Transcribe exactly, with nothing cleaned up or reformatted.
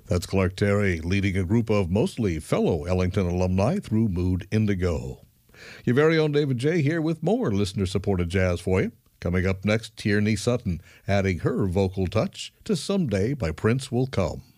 That's Clark Terry leading a group of mostly fellow Ellington alumni through Mood Indigo. Your very own David J. here with more listener-supported jazz for you. Coming up next, Tierney Sutton adding her vocal touch to Someday by Prince Will Come.